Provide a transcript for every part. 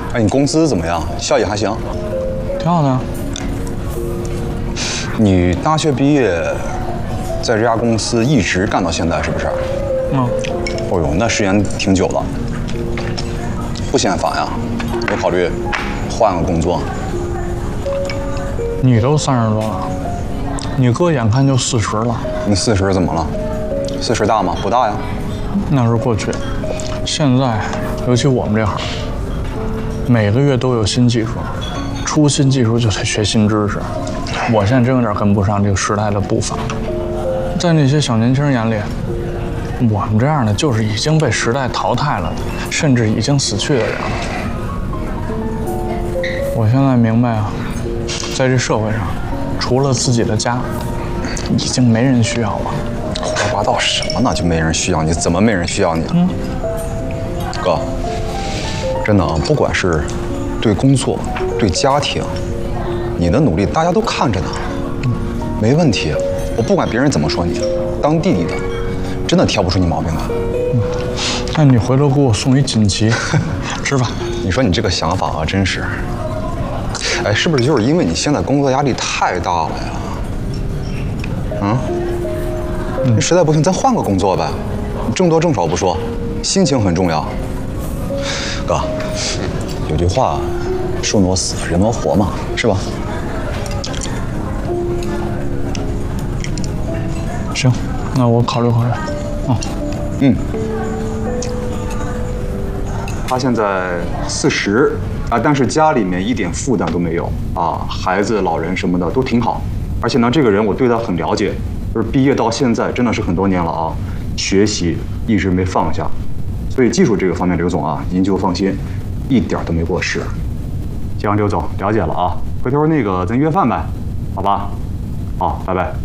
哎，你工资怎么样？效益还行？ 挺好的。 你大学毕业，在这家公司一直干到现在，是不是？ 嗯。 哦呦，那时间挺久了。不嫌烦呀？没考虑换个工作？ 你都30多了，你哥眼看就40了。 你40怎么了？40大吗？不大呀。 那是过去，现在尤其我们这行，每个月都有新技术，出新技术就得学新知识。我现在真有点跟不上这个时代的步伐。在那些小年轻人眼里，我们这样的就是已经被时代淘汰了的，甚至已经死去的人了。我现在明白啊，在这社会上，除了自己的家，已经没人需要我。 胡说八道什么呢？就没人需要你？怎么没人需要你了？哥，真的啊，不管是对工作、对家庭，你的努力大家都看着呢，没问题。我不管别人怎么说你，当弟弟的，真的挑不出你毛病来。 那你回头给我送一锦旗，吃吧。 你说你这个想法啊，真是，哎，是不是就是因为你现在工作压力太大了呀？实在不行，咱换个工作呗，挣多挣少不说，心情很重要。哥，有句话，树挪死，人挪活嘛，是吧？ 行，那我考虑考虑。 他现在40啊，但是家里面一点负担都没有啊，孩子、老人什么的都挺好。而且呢，这个人我对他很了解，就是毕业到现在真的是很多年了啊，学习一直没放下，所以技术这个方面，刘总啊，您就放心，一点都没过时。行，刘总了解了啊，回头那个咱约饭呗，好吧？好，拜拜。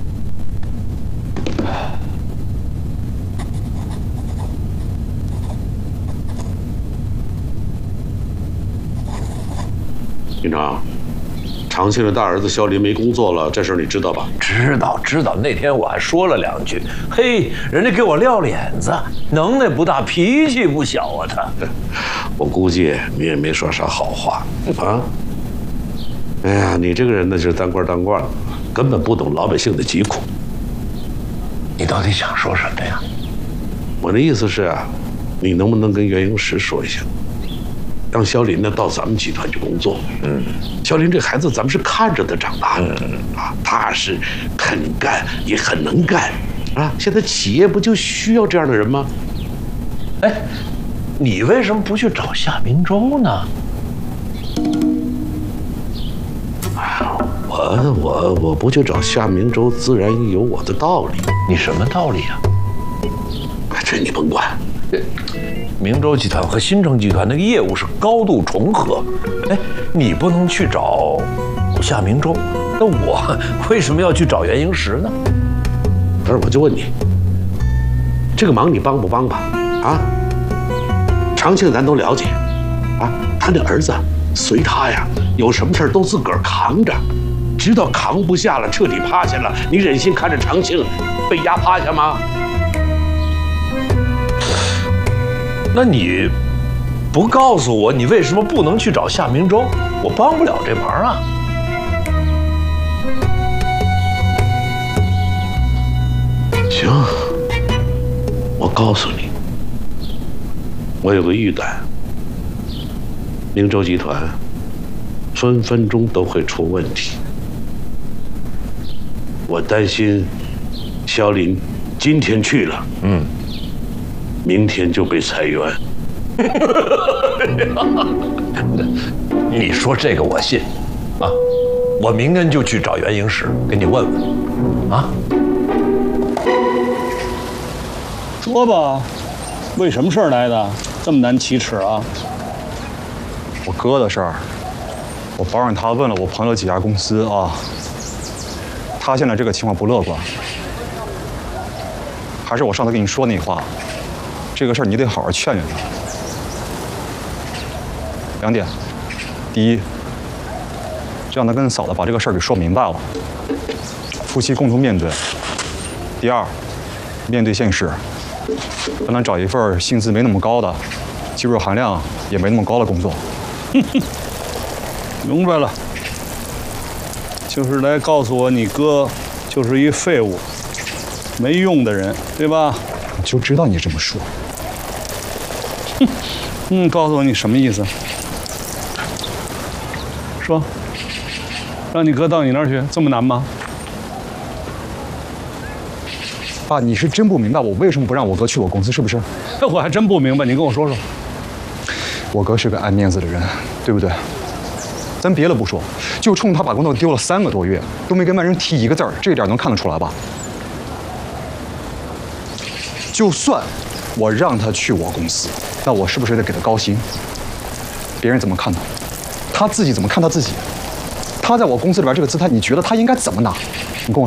警长，长庆的大儿子肖林没工作了，这事儿你知道吧？ 知道。那天我还说了2句，嘿，人家给我撂脸子，能耐不大，脾气不小啊他。 我估计你也没说啥好话啊。哎呀，你这个人呢，就是当官的，根本不懂老百姓的疾苦。 你到底想说什么呀？ 我的意思是啊，你能不能跟袁英石说一下？让肖林呢到咱们集团去工作。肖林这孩子咱们是看着他长大的，踏实、肯干，也很能干，啊！现在企业不就需要这样的人吗？ 哎，你为什么不去找夏明洲呢？ 我不去找夏明洲，自然有我的道理。 你什么道理啊？ 这你甭管。 明洲集团和新城集团那个业务是高度重合，哎，你不能去找夏明洲，那我为什么要去找袁英石呢？ 可是我就问你，这个忙你帮不帮吧？啊，长庆咱都了解，啊，他那儿子随他呀，有什么事都自个儿扛着，直到扛不下了，彻底趴下了，你忍心看着长庆被压趴下吗？ 那你不告诉我，你为什么不能去找夏明洲？我帮不了这忙啊。 行，我告诉你，我有个预感，明洲集团分分钟都会出问题。我担心肖林今天去了，明天就被裁员。 你说这个我信，啊，我明天就去找袁英石，给你问问，啊。 说吧，为什么事儿来的？这么难启齿啊？ 我哥的事儿，我保让他问了我朋友几家公司啊，他现在这个情况不乐观。还是我上次跟你说那话，这个事儿你得好好劝劝他。2点，第一，让他跟嫂子把这个事儿给说明白了，夫妻共同面对。第二，面对现实，让他找一份薪资没那么高的、技术含量也没那么高的工作， 明白了，就是来告诉我你哥就是一废物，没用的人，对吧？ 我就知道你这么说。 告诉我你什么意思？说，让你哥到你那儿去，这么难吗？ 爸，你是真不明白我为什么不让我哥去我公司，是不是？ 我还真不明白，你跟我说说。 我哥是个爱面子的人，对不对？咱别的不说，就冲他把工作丢了3个多月，都没跟外人提一个字儿，这点能看得出来吧？就算我让他去我公司，那我是不是得给他高薪？别人怎么看他？他自己怎么看他自己？他在我公司里边这个姿态，你觉得他应该怎么拿？